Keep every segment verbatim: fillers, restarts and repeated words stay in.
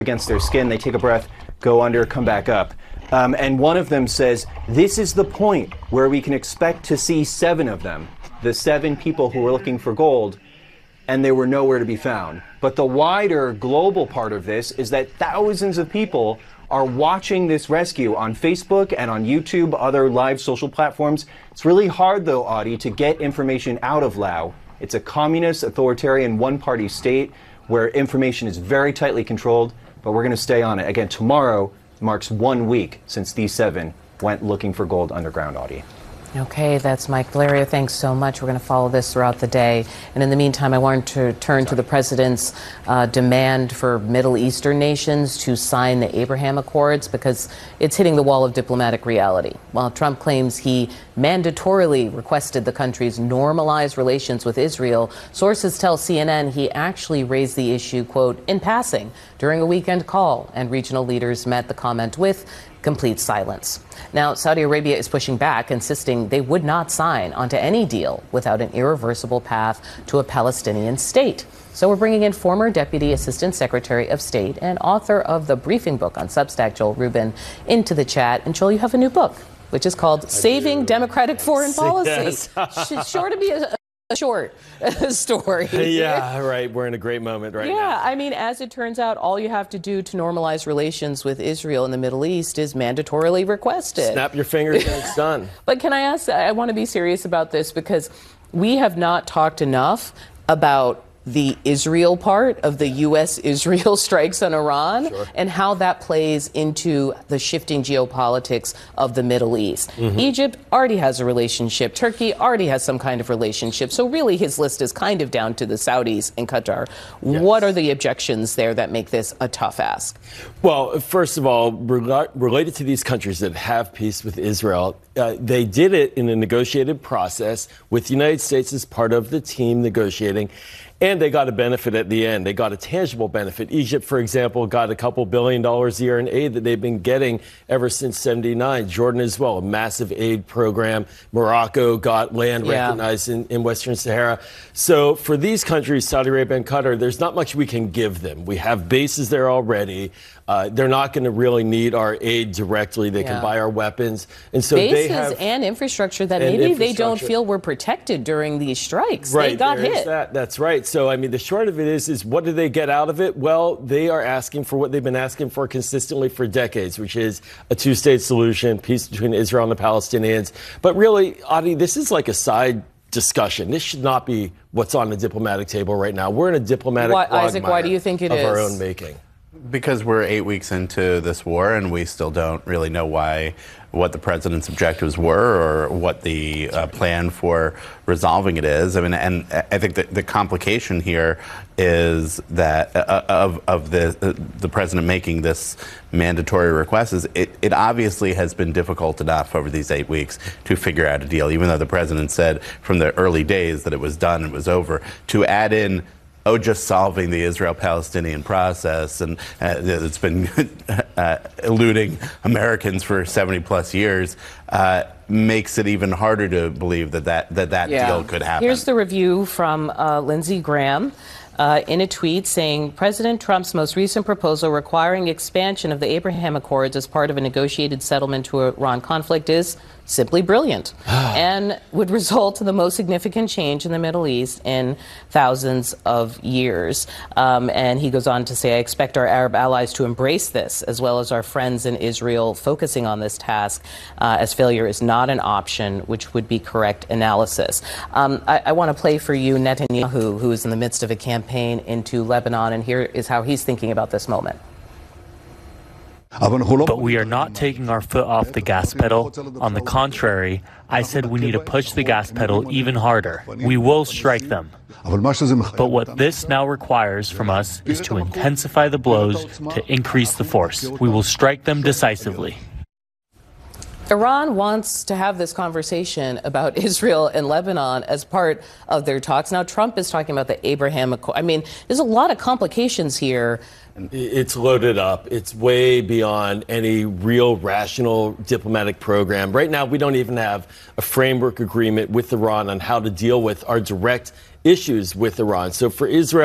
against their skin. They take a breath, go under, come back up. Um, and one of them says, this is the point where we can expect to see seven of them, the seven people who were looking for gold, and they were nowhere to be found. But the wider global part of this is that thousands of people are watching this rescue on Facebook and on YouTube, other live social platforms. It's really hard, though, Audie, to get information out of Laos. It's a communist, authoritarian, one-party state where information is very tightly controlled, but we're going to stay on it. Again, tomorrow marks one week since these seven went looking for gold underground, Audie. Okay, that's Mike Valerio. Thanks so much. We're going to follow this throughout the day. And in the meantime, I want to turn to the president's uh, demand for Middle Eastern nations to sign the Abraham Accords, because it's hitting the wall of diplomatic reality. While Trump claims he mandatorily requested the countries normalize relations with Israel, sources tell C N N he actually raised the issue, quote, in passing during a weekend call, and regional leaders met the comment with complete silence. Now, Saudi Arabia is pushing back, insisting they would not sign onto any deal without an irreversible path to a Palestinian state. So we're bringing in former Deputy Assistant Secretary of State and author of the briefing book on Substack, Joel Rubin, into the chat. And Joel, you have a new book, which is called Saving Democratic Foreign Policy. Yes. Sure to be a A short story. Yeah, right. We're in a great moment right yeah, now. Yeah, I mean, as it turns out, all you have to do to normalize relations with Israel in the Middle East is mandatorily request it. Snap your fingers and it's done. But can I ask, I want to be serious about this, because we have not talked enough about the Israel part of the U S Israel strikes on Iran, sure, and how that plays into the shifting geopolitics of the Middle East. Mm-hmm. Egypt already has a relationship. Turkey already has some kind of relationship. So really his list is kind of down to the Saudis and Qatar. Yes. What are the objections there that make this a tough ask? Well, first of all, reg- related to these countries that have peace with Israel, uh, they did it in a negotiated process with the United States as part of the team negotiating. And they got a benefit at the end. They got a tangible benefit. Egypt, for example, got a couple billion dollars a year in aid that they've been getting ever since seventy-nine. Jordan as well, a massive aid program. Morocco got land yeah. recognized in, in Western Sahara. So for these countries, Saudi Arabia and Qatar, there's not much we can give them. We have bases there already. Uh, they're not going to really need our aid directly. They yeah. can buy our weapons. And so bases they have and infrastructure that maybe infrastructure. they don't feel were protected during these strikes. Right, they got there is hit. That. That's right. So, I mean, the short of it is, is what do they get out of it? Well, they are asking for what they've been asking for consistently for decades, which is a two-state solution, peace between Israel and the Palestinians. But really, Audie, this is like a side discussion. This should not be what's on the diplomatic table right now. We're in a diplomatic why, Isaac, why do you think it of is? our own making. Because we're eight weeks into this war and we still don't really know why, what the president's objectives were or what the uh, plan for resolving it is. I mean, and I think that the complication here is that uh, of of the uh, the president making this mandatory request is it, it obviously has been difficult enough over these eight weeks to figure out a deal, even though the president said from the early days that it was done, it was over. To add in oh, just solving the Israel-Palestinian process, and uh, it's been uh, eluding Americans for seventy plus years, uh, makes it even harder to believe that that, that, that yeah. deal could happen. Here's the review from uh, Lindsey Graham. Uh, in a tweet saying President Trump's most recent proposal requiring expansion of the Abraham Accords as part of a negotiated settlement to Iran conflict is simply brilliant and would result in the most significant change in the Middle East in thousands of years. Um, and he goes on to say, I expect our Arab allies to embrace this, as well as our friends in Israel focusing on this task, uh, as failure is not an option, which would be correct analysis. Um, I, I want to play for you Netanyahu, who is in the midst of a campaign into Lebanon, and here is how he's thinking about this moment. But we are not taking our foot off the gas pedal. On the contrary, I said we need to push the gas pedal even harder. We will strike them. But what this now requires from us is to intensify the blows to increase the force. We will strike them decisively. Iran wants to have this conversation about Israel and Lebanon as part of their talks. Now, Trump is talking about the Abraham Accord. I mean, there's a lot of complications here. It's loaded up. It's way beyond any real rational diplomatic program. Right now, we don't even have a framework agreement with Iran on how to deal with our direct issues with Iran. So for Israel,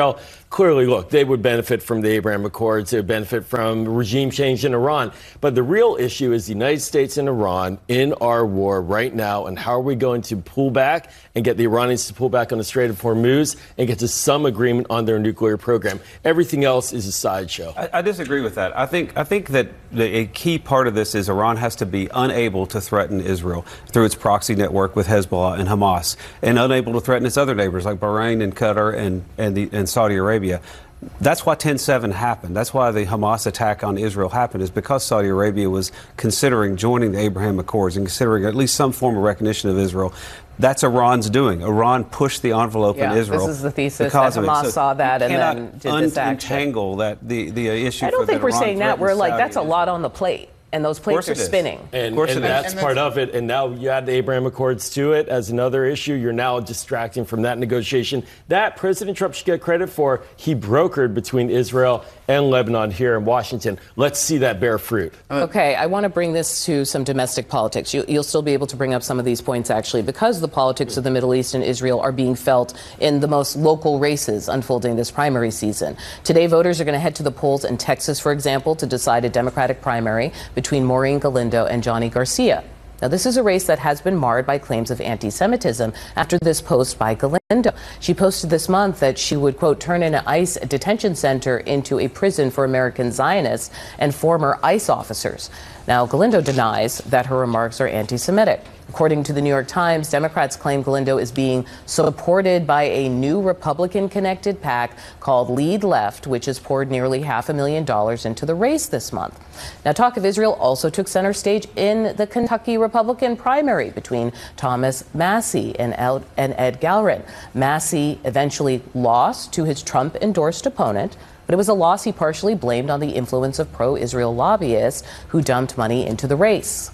clearly, look, they would benefit from the Abraham Accords. They would benefit from regime change in Iran. But the real issue is the United States and Iran in our war right now. And how are we going to pull back and get the Iranians to pull back on the Strait of Hormuz and get to some agreement on their nuclear program? Everything else is a sideshow. I, I disagree with that. I think I think that the, a key part of this is Iran has to be unable to threaten Israel through its proxy network with Hezbollah and Hamas, and unable to threaten its other neighbors like Bahrain and Qatar and and, the, and Saudi Arabia. That's why ten seven happened. That's why the Hamas attack on Israel happened, is because Saudi Arabia was considering joining the Abraham Accords and considering at least some form of recognition of Israel. That's Iran's doing. Iran pushed the envelope yeah, in Israel. This is the thesis that Hamas so saw that and then did un- this action. untangle that the the issue. I don't for think we're Iran saying that. We're like Saudi that's a lot on the plate. And those plates are spinning. And, and that's and part of it. And now you add the Abraham Accords to it as another issue. You're now distracting from that negotiation. That President Trump should get credit for. He brokered between Israel and Lebanon here in Washington. Let's see that bear fruit. Okay, I want to bring this to some domestic politics. You, you'll still be able to bring up some of these points, actually, because the politics of the Middle East and Israel are being felt in the most local races unfolding this primary season. Today, voters are going to head to the polls in Texas, for example, to decide a Democratic primary between Maureen Galindo and Johnny Garcia. Now, this is a race that has been marred by claims of anti-Semitism after this post by Galindo. She posted this month that she would, quote, turn an ICE detention center into a prison for American Zionists and former ICE officers. Now, Galindo denies that her remarks are anti-Semitic. According to the New York Times, Democrats claim Galindo is being supported by a new Republican-connected PAC called Lead Left, which has poured nearly half a million dollars into the race this month. Now, talk of Israel also took center stage in the Kentucky Republican primary between Thomas Massie and Ed Galbraith. Massie eventually lost to his Trump-endorsed opponent, but it was a loss he partially blamed on the influence of pro-Israel lobbyists who dumped money into the race.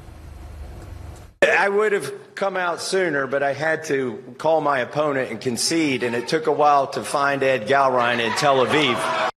I would have come out sooner, but I had to call my opponent and concede, and it took a while to find Ed Galbraith in Tel Aviv.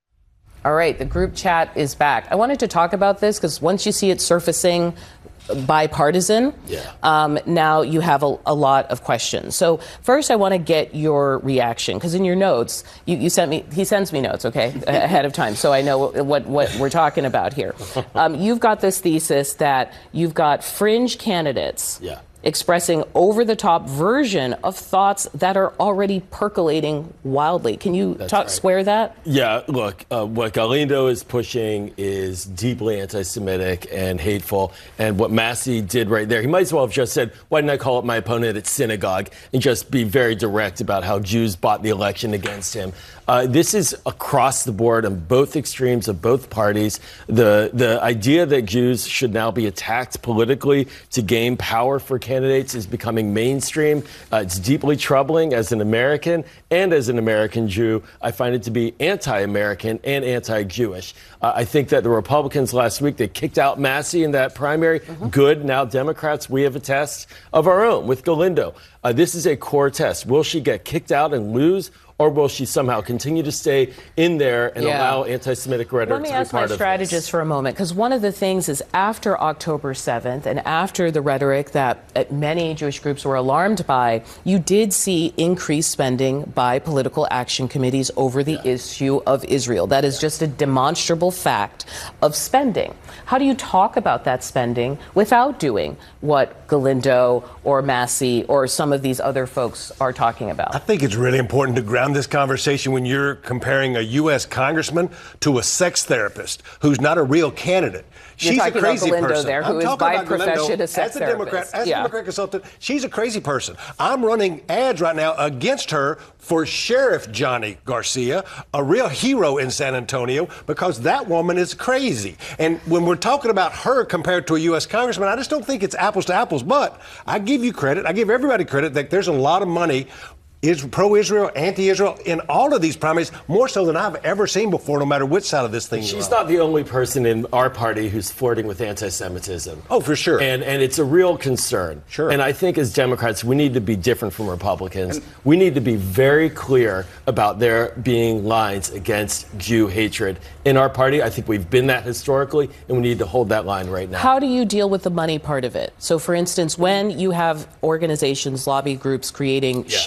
All right, the group chat is back. I wanted to talk about this because once you see it surfacing bipartisan, yeah. um, now you have a, a lot of questions. So first, I want to get your reaction, because in your notes, you, you sent me, he sends me notes, okay, ahead of time, so I know what, what we're talking about here. Um, you've got this thesis that you've got fringe candidates yeah. expressing over-the-top version of thoughts that are already percolating wildly. Can you talk, right. square that? Yeah, look, uh, what Galindo is pushing is deeply anti-Semitic and hateful. And what Massie did right there, he might as well have just said, why didn't I call up my opponent at synagogue, and just be very direct about how Jews bought the election against him. Uh, this is across the board on both extremes of both parties. The the idea that Jews should now be attacked politically to gain power for candidates is becoming mainstream. Uh, it's deeply troubling as an American and as an American Jew. I find it to be anti-American and anti-Jewish. Uh, I think that the Republicans last week, they kicked out Massie in that primary. Mm-hmm. Good. Now Democrats, we have a test of our own with Galindo. Uh, this is a core test. Will she get kicked out and lose? Or will she somehow continue to stay in there and yeah. allow anti-Semitic rhetoric to be part of this? Let me ask my strategist for a moment, because one of the things is after October seventh and after the rhetoric that many Jewish groups were alarmed by, you did see increased spending by political action committees over the yeah. issue of Israel. That is yeah. just a demonstrable fact of spending. How do you talk about that spending without doing what Galindo or Massie or some of these other folks are talking about? I think it's really important to ground this conversation when you're comparing a U S congressman to a sex therapist who's not a real candidate. You're she's talking a crazy about Galindo person. there, who I'm is talking by about profession Galindo a sex as a Democrat, therapist. as yeah. a Democrat consultant. She's a crazy person. I'm running ads right now against her for Sheriff Johnny Garcia, a real hero in San Antonio, because that woman is crazy. And when we're talking about her compared to a U S congressman, I just don't think it's apples to apples. But I give you credit, I give everybody credit that there's a lot of money is pro-Israel, anti-Israel in all of these primaries, more so than I've ever seen before, no matter which side of this thing you're on. She's not the only person in our party who's flirting with anti-Semitism. Oh, for sure. And and it's a real concern. Sure. And I think as Democrats, we need to be different from Republicans. And we need to be very clear about there being lines against Jew hatred in our party. I think we've been that historically, and we need to hold that line right now. How do you deal with the money part of it? So, for instance, when you have organizations, lobby groups creating yeah. shell packs,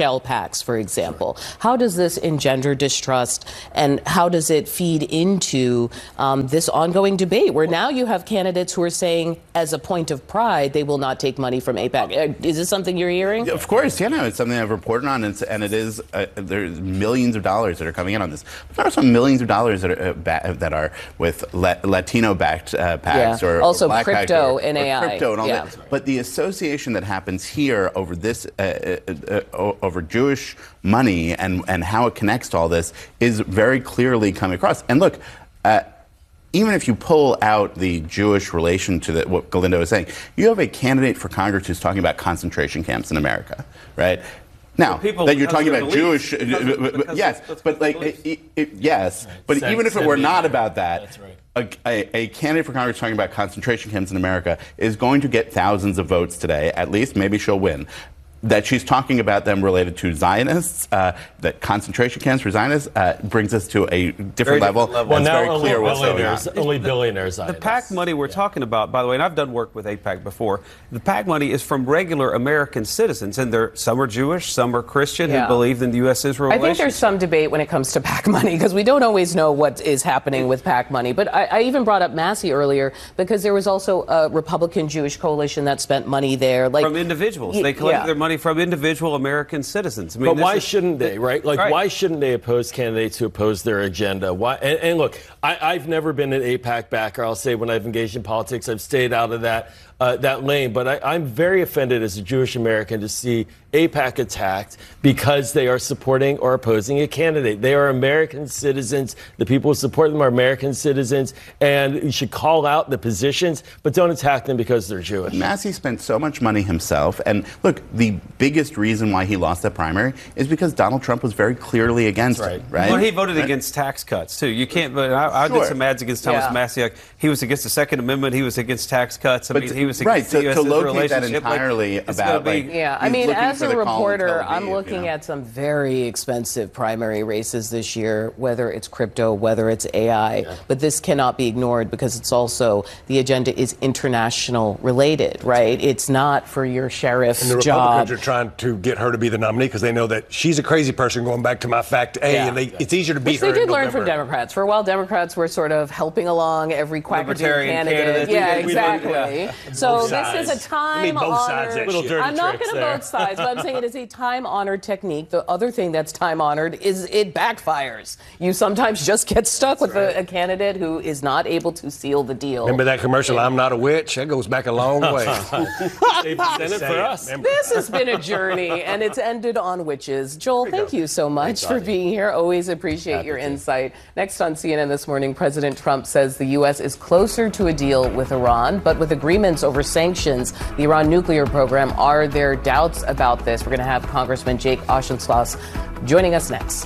AIPACs, for example? How does this engender distrust, and how does it feed into um, this ongoing debate where now you have candidates who are saying, as a point of pride, they will not take money from AIPAC? Is this something you're hearing? Of course, yeah, no, it's something I've reported on, and, it's, and it is, uh, there's millions of dollars that are coming in on this. But there are some millions of dollars that are, uh, ba- that are with La- Latino-backed uh, PACs yeah. or also or black crypto or, and or A I. Crypto and all yeah. that. But the association that happens here over this, uh, uh, uh, over Jewish money and, and how it connects to all this is very clearly coming across. And look, uh, even if you pull out the Jewish relation to the, what Galindo was saying, you have a candidate for Congress who's talking about concentration camps in America, right? Now, people, that you're talking about beliefs, Jewish, because of, because yes, of, but like, it, it, yes, right. but Sex, even if it were not about that, that's right. a, a, a candidate for Congress talking about concentration camps in America is going to get thousands of votes today, at least. Maybe she'll win. That she's talking about them related to Zionists, uh, that concentration camps for Zionists, uh, brings us to a different Very level. different level. Well, It's now very only clear what's going on. billionaires, only billionaires. The PAC money we're yeah. talking about, by the way, and I've done work with AIPAC before, the PAC money is from regular American citizens, and they're, some are Jewish, some are Christian, yeah. who believe in the U S Israel I relations. think there's some debate when it comes to PAC money, because we don't always know what is happening with PAC money. But I, I even brought up Massey earlier, because there was also a Republican Jewish coalition that spent money there. Like, from individuals. They collected yeah. their money from individual American citizens. I mean, but why is, shouldn't they, right? Like, right. why shouldn't they oppose candidates who oppose their agenda? Why? And, and look, I, I've never been an AIPAC backer. I'll say when I've engaged in politics, I've stayed out of that uh, that lane. But I, I'm very offended as a Jewish American to see AIPAC attacked because they are supporting or opposing a candidate. They are American citizens. The people who support them are American citizens, and you should call out the positions, but don't attack them because they're Jewish. Massey spent so much money himself, and look, the biggest reason why he lost that primary is because Donald Trump was very clearly against right. it, right? Well, he voted right? against tax cuts, too. You can't, but I, I sure. did some ads against Thomas yeah. Massey. He was against the Second Amendment. He was against tax cuts. I but mean, he was right, against to, the U S to locate that relationship. entirely like, about, be, like, yeah, I he's mean, looking as for a the column reporter, Tel Aviv, I'm looking you know? at some very expensive primary races this year, whether it's crypto, whether it's A I. Yeah. But this cannot be ignored because it's also, the agenda is international related, right? It's not for your sheriff's and the job. Republicans are trying to get her to be the nominee because they know that she's a crazy person, going back to my fact A, yeah. and they, it's easier to beat Which her. they did in learn November. from Democrats. For a while, Democrats were sort of helping along every quackadoo candidate. candidate. Yeah, We- we exactly. learned, yeah. So Both this sides. is a time You mean both sides honored. that shit. I'm not going to there. both sides, but I'm saying it is a time honored technique. The other thing that's time honored is it backfires. You sometimes just get stuck with right. a, a candidate who is not able to seal the deal. Remember that commercial, I'm not a witch? That goes back a long way. They presented for us. Remember. This has been a journey, and it's ended on witches. Joel, thank you so much for being here. Always appreciate Happy your to. insight. Next on C N N this morning, President Trump says the U S is closer to a deal with Iran, but with agreements over sanctions, the Iran nuclear program, are there doubts about this? We're going to have Congressman Jake Auchincloss joining us next.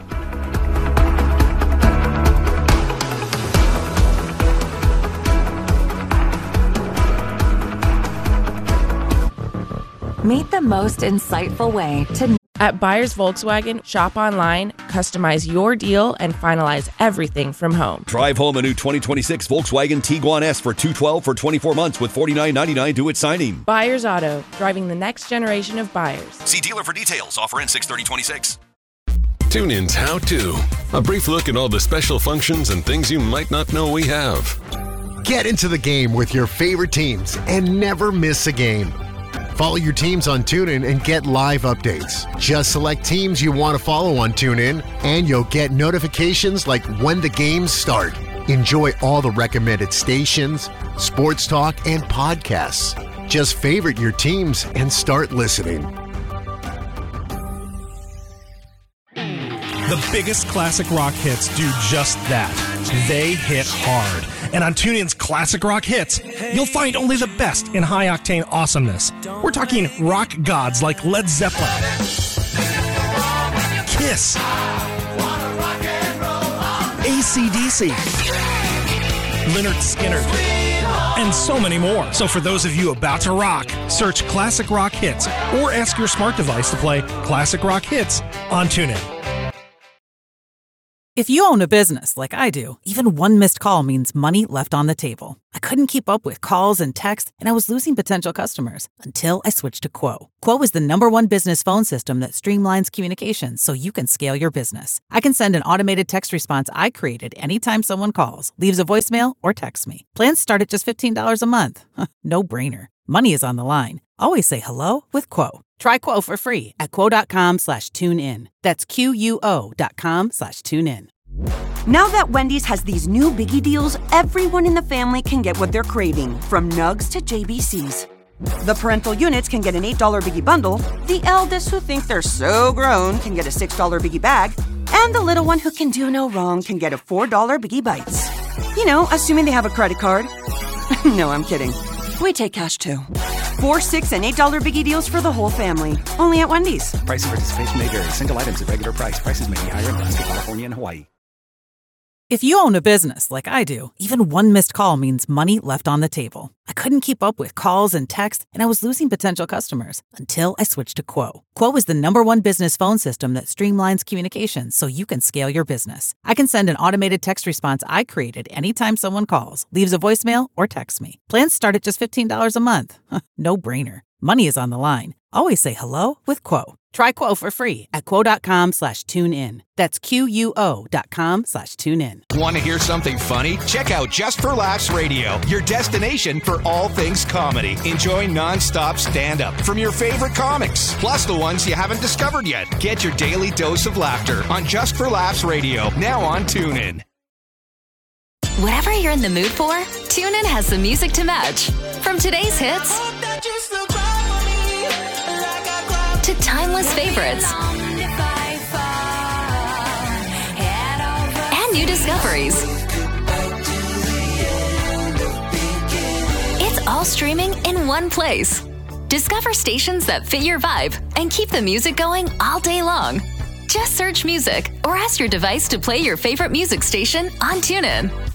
Meet the most insightful way to... At Buyers Volkswagen, shop online, customize your deal, and finalize everything from home. Drive home a new twenty twenty-six Volkswagen Tiguan S for two hundred twelve dollars for twenty-four months with forty-nine ninety-nine due at signing. Buyers Auto, driving the next generation of buyers. See dealer for details. Offer ends six thirty twenty-six. TuneIn's How To. A brief look at all the special functions and things you might not know we have. Get into the game with your favorite teams and never miss a game. Follow your teams on TuneIn and get live updates. Just select teams you want to follow on TuneIn, and you'll get notifications like when the games start. Enjoy all the recommended stations, sports talk, and podcasts. Just favorite your teams and start listening. The biggest classic rock hits do just that. They hit hard. And on TuneIn's Classic Rock Hits, you'll find only the best in high-octane awesomeness. We're talking rock gods like Led Zeppelin, Kiss, A C D C, Lynyrd Skynyrd, and so many more. So for those of you about to rock, search Classic Rock Hits or ask your smart device to play Classic Rock Hits on TuneIn. If you own a business like I do, even one missed call means money left on the table. I couldn't keep up with calls and texts, and I was losing potential customers until I switched to Quo. Quo is the number one business phone system that streamlines communications so you can scale your business. I can send an automated text response I created anytime someone calls, leaves a voicemail, or texts me. Plans start at just fifteen dollars a month. No brainer. Money is on the line. Always say hello with Quo. Try Quo for free at quo.com slash tune in. That's Q-U-O dot com slash tune in. Now that Wendy's has these new biggie deals, everyone in the family can get what they're craving, from nugs to J B Cs. The parental units can get an eight dollar biggie bundle, the eldest who think they're so grown can get a six dollar biggie bag, and the little one who can do no wrong can get a four dollar biggie bites. You know, assuming they have a credit card. No, I'm kidding. We take cash too. Four, six, and eight dollar biggie deals for the whole family. Only at Wendy's. Price and participation may vary. Single items at regular price. Prices may be higher in Alaska, California, and Hawaii. If you own a business like I do, even one missed call means money left on the table. I couldn't keep up with calls and texts, and I was losing potential customers until I switched to Quo. Quo is the number one business phone system that streamlines communications so you can scale your business. I can send an automated text response I created anytime someone calls, leaves a voicemail, or texts me. Plans start at just fifteen dollars a month. No brainer. Money is on the line. Always say hello with Quo. Try Quo for free at quo.com slash tune in. That's Q-U-O dot com slash tune in. Want to hear something funny? Check out Just for Laughs Radio, your destination for all things comedy. Enjoy nonstop stand-up from your favorite comics, plus the ones you haven't discovered yet. Get your daily dose of laughter on Just for Laughs Radio, now on TuneIn. Whatever you're in the mood for, TuneIn has the music to match. From today's hits to timeless favorites and new discoveries. It's all streaming in one place. Discover stations that fit your vibe and keep the music going all day long. Just search music or ask your device to play your favorite music station on TuneIn.